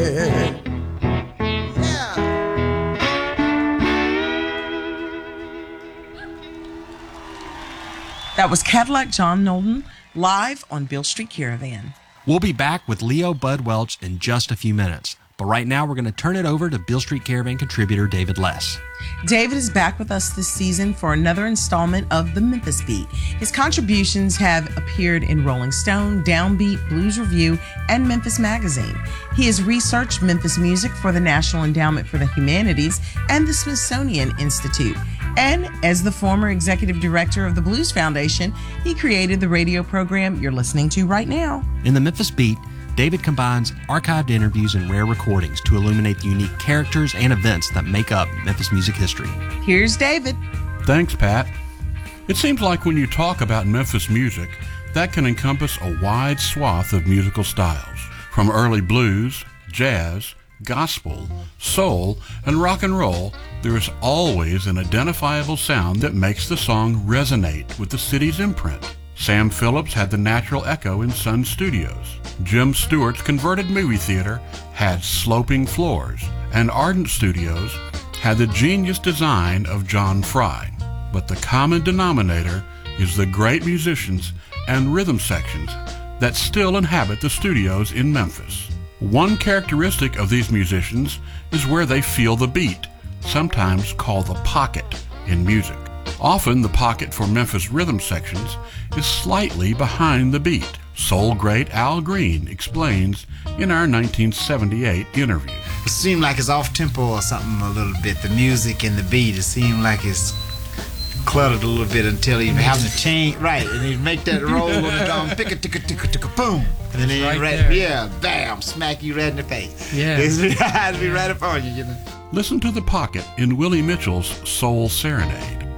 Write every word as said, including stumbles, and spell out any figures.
That was Cadillac John Nolden live on Beale Street Caravan. We'll be back with Leo Bud Welch in just a few minutes. But right now, we're going to turn it over to Beale Street Caravan contributor David Less. David is back with us this season for another installment of the Memphis Beat. His contributions have appeared in Rolling Stone, Downbeat, Blues Review, and Memphis Magazine. He has researched Memphis music for the National Endowment for the Humanities and the Smithsonian Institute. And as the former executive director of the Blues Foundation, he created the radio program you're listening to right now. In the Memphis Beat, David combines archived interviews and rare recordings to illuminate the unique characters and events that make up Memphis music history. Here's David. Thanks, Pat. It seems like when you talk about Memphis music, that can encompass a wide swath of musical styles, from early blues, jazz, gospel, soul, and rock and roll. There is always an identifiable sound that makes the song resonate with the city's imprint. Sam Phillips had the natural echo in Sun Studios. Jim Stewart's converted movie theater had sloping floors, and Ardent Studios had the genius design of John Fry. But the common denominator is the great musicians and rhythm sections that still inhabit the studios in Memphis. One characteristic of these musicians is where they feel the beat, sometimes called the pocket in music. Often the pocket for Memphis rhythm sections is slightly behind the beat. Soul great Al Green explains in our nineteen seventy-eight interview. It seems like it's off-tempo or something a little bit, the music and the beat. It seems like it's cluttered a little bit until you have to change, right, and you make that roll on the drum, pick a ticka ticka ticka boom, and then right right, there. yeah, bam, smack you right in the face. Yeah. It's be right upon you, you know. Listen to the pocket in Willie Mitchell's Soul Serenade.